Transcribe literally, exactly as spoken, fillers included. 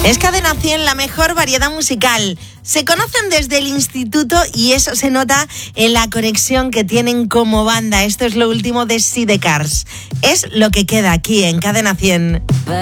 Es Cadena cien, la mejor variedad musical. Se conocen desde el instituto y eso se nota en la conexión que tienen como banda. Esto es lo último de Sidecars. Es lo que queda aquí en Cadena cien.